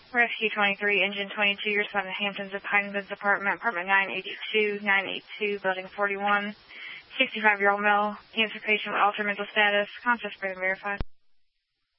Rescue 23, Engine 22, you're responding to Hamptons of Pine Woods Apartment, Apartment 982, Building 41. 65-year-old male, cancer patient with altered mental status, conscious, breathing verified.